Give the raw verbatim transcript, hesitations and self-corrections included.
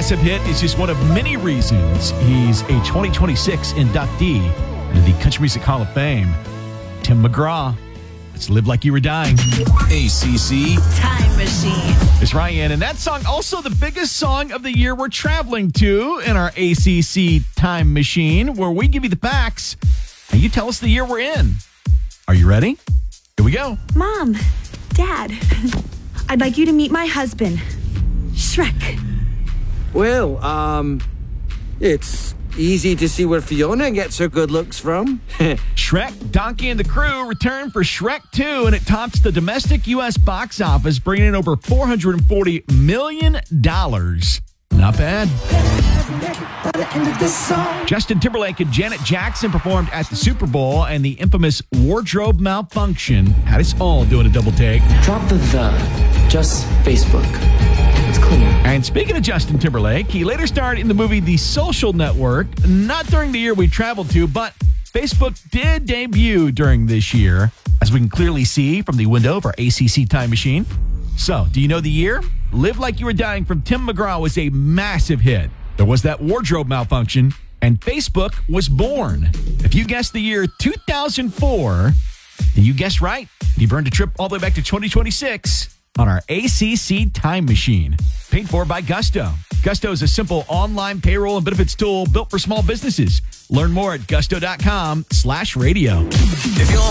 massive hit is just one of many reasons he's a twenty twenty-six inductee into the Country Music Hall of Fame. Tim McGraw. Let's Live Like You Were Dying. A C C Time Machine. It's Ryan, and that song also the biggest song of the year we're traveling to in our A C C Time Machine, where we give you the facts and you tell us the year we're in. Are you ready? Here we go. Mom, Dad, I'd like you to meet my husband, Shrek. Well, um, it's easy to see where Fiona gets her good looks from. Shrek, Donkey, and the Crew return for Shrek two, and it tops the domestic U S box office, bringing in over four hundred forty million dollars. Not bad. Justin Timberlake and Janet Jackson performed at the Super Bowl, and the infamous wardrobe malfunction had us all doing a double take. Drop the the. Just Facebook. It's cleaner. And speaking of Justin Timberlake, he later starred in the movie The Social Network, not during the year we traveled to, but Facebook did debut during this year, as we can clearly see from the window of our A C C Time Machine. So, do you know the year? Live Like You Were Dying from Tim McGraw was a massive hit. There was that wardrobe malfunction, and Facebook was born. If you guessed the year two thousand four, then you guessed right. You've earned a trip all the way back to twenty twenty-six on our A C C Time Machine. Paid for by Gusto. Gusto is a simple online payroll and benefits tool built for small businesses. Learn more at gusto.com slash radio. If you